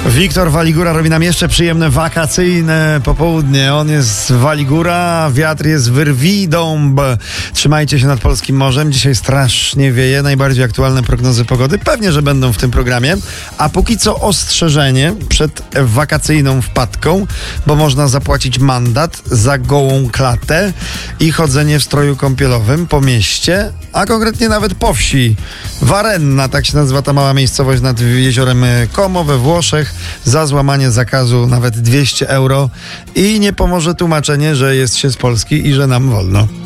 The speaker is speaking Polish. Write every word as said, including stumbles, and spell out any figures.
Wiktor Waligura robi nam jeszcze przyjemne wakacyjne popołudnie. On jest z Waligura, wiatr jest wyrwidąb. Trzymajcie się nad polskim morzem. Dzisiaj strasznie wieje. Najbardziej aktualne prognozy pogody pewnie, że będą w tym programie. A póki co ostrzeżenie przed wakacyjną wpadką, bo można zapłacić mandat za gołą klatę i chodzenie w stroju kąpielowym po mieście, a konkretnie nawet po wsi. Varenna, tak się nazywa ta mała miejscowość nad jeziorem Como we Włoszech. Za złamanie zakazu nawet dwieście euro i nie pomoże tłumaczenie, że jest się z Polski i że nam wolno.